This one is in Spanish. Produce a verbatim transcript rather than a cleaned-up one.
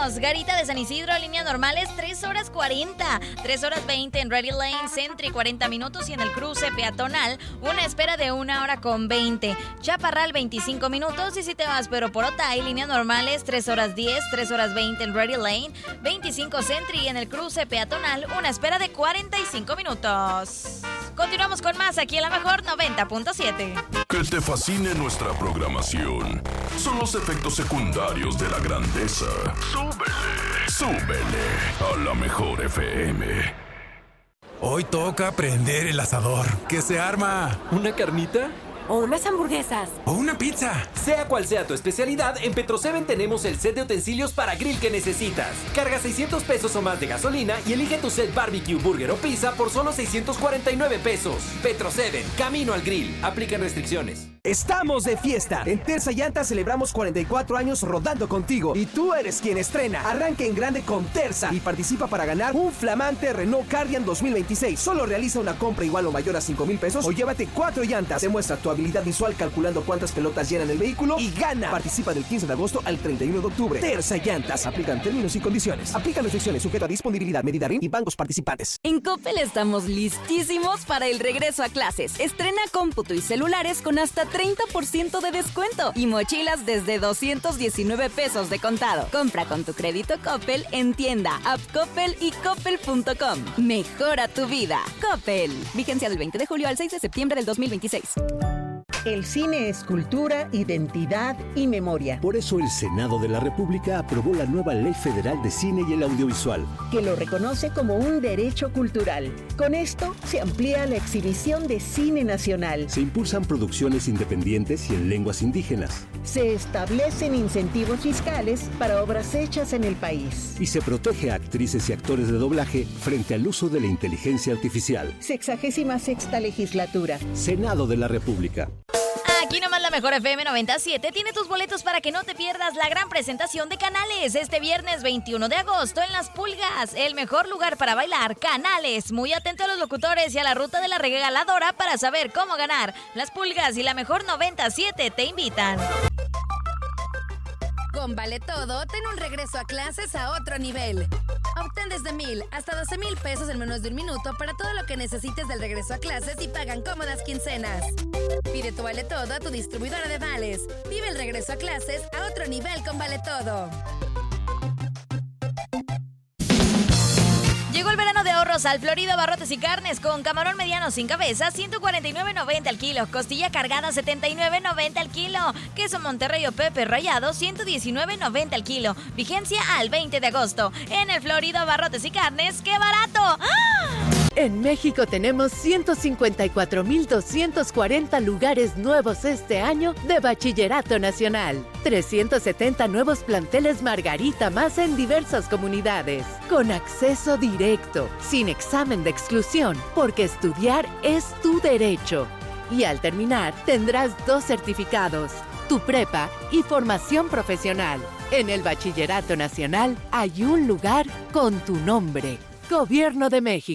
tenemos Garita de San Isidro, línea normales, tres horas cuarenta, tres horas veinte en Ready Lane, Sentry, cuarenta minutos, y en el cruce peatonal, una espera de una hora con veinte. Chaparral, veinticinco minutos, y si te vas pero por Otay, líneas normales, tres horas diez, tres horas veinte en Ready Lane, veinticinco Sentry, y en el cruce peatonal, una espera de cuarenta y cinco minutos. Continuamos con más aquí en la mejor noventa punto siete. Que te fascine nuestra programación son los efectos secundarios de la grandeza. Súbele, súbele a la mejor F M. Hoy toca prender el asador. ¿Qué se arma? ¿Una carnita? O unas hamburguesas. O una pizza. Sea cual sea tu especialidad, en Petroseven tenemos el set de utensilios para grill que necesitas. Carga seiscientos pesos o más de gasolina y elige tu set barbecue, burger o pizza por solo seiscientos cuarenta y nueve pesos. Petroseven, camino al grill. Aplican restricciones. Estamos de fiesta. En Terza Llantas celebramos cuarenta y cuatro años rodando contigo. Y tú eres quien estrena. Arranca en grande con Terza y participa para ganar un flamante Renault Cardian dos mil veintiséis. Solo realiza una compra igual o mayor a cinco mil pesos o llévate cuatro llantas. Demuestra tu habilidad visual calculando cuántas pelotas llenan el vehículo y gana. Participa del quince de agosto al treinta y uno de octubre. Terza Llantas. Aplican términos y condiciones. Aplican restricciones sujeta a disponibilidad, medida R I N y bancos participantes. En Coppel estamos listísimos para el regreso a clases. Estrena cómputo y celulares con hasta treinta por ciento de descuento y mochilas desde doscientos diecinueve pesos de contado. Compra con tu crédito Coppel en tienda, app Coppel y coppel punto com. Mejora tu vida. Coppel. Vigencia del veinte de julio al seis de septiembre del dos mil veintiséis. El cine es cultura, identidad y memoria. Por eso el Senado de la República aprobó la nueva Ley Federal de Cine y el Audiovisual, que lo reconoce como un derecho cultural. Con esto se amplía la exhibición de cine nacional. Se impulsan producciones independientes y en lenguas indígenas. Se establecen incentivos fiscales para obras hechas en el país. Y se protege a actrices y actores de doblaje frente al uso de la inteligencia artificial. Sexagésima sexta legislatura. Senado de la República. Aquí nomás la mejor F M noventa punto siete tiene tus boletos para que no te pierdas la gran presentación de Canales este viernes veintiuno de agosto en Las Pulgas, el mejor lugar para bailar, Canales. Muy atento a los locutores y a la ruta de la regaladora para saber cómo ganar. Las Pulgas y la mejor noventa punto siete te invitan. Con Vale Todo, ten un regreso a clases a otro nivel. Obtén desde mil hasta doce mil pesos en menos de un minuto para todo lo que necesites del regreso a clases y pagan cómodas quincenas. Pide tu Vale Todo a tu distribuidora de vales. Vive el regreso a clases a otro nivel con Vale Todo. Llegó el verano de ahorros al Florido Barrotes y Carnes con camarón mediano sin cabeza, ciento cuarenta y nueve noventa al kilo. Costilla cargada, setenta y nueve noventa al kilo. Queso Monterrey o Pepe rallado, ciento diecinueve noventa al kilo. Vigencia al veinte de agosto. En el Florido Barrotes y Carnes, ¡qué barato! ¡Ah! En México tenemos ciento cincuenta y cuatro mil doscientos cuarenta lugares nuevos este año de Bachillerato Nacional. trescientos setenta nuevos planteles Margarita más en diversas comunidades. Con acceso directo, sin examen de exclusión, porque estudiar es tu derecho. Y al terminar, tendrás dos certificados, tu prepa y formación profesional. En el Bachillerato Nacional hay un lugar con tu nombre. Gobierno de México.